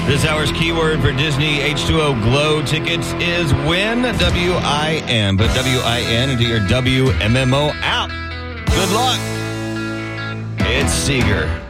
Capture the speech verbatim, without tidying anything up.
This hour's keyword for Disney H two O Glow tickets is win, W I N. Put W I N into your W M M O app. Good luck. It's Seeger.